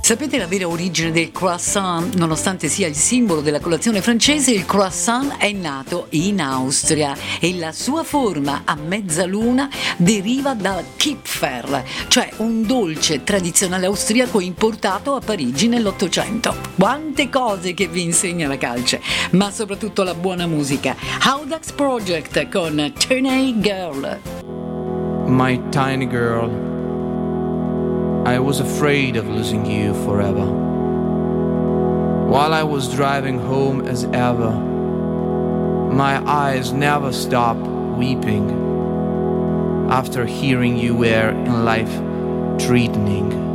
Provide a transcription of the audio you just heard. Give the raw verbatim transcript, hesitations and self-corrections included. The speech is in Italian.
Sapete la vera origine del croissant? Nonostante sia il simbolo della colazione francese, il croissant è nato in Austria e la sua forma a mezzaluna deriva dal Kipferl, cioè un dolce tradizionale austriaco importato a Parigi nell'Ottocento. Quante cose che vi insegna la calce, ma soprattutto la buona musica. Audax Project con Tiny Girl. My tiny girl, I was afraid of losing you forever. While I was driving home as ever, my eyes never stopped weeping after hearing you were in life threatening.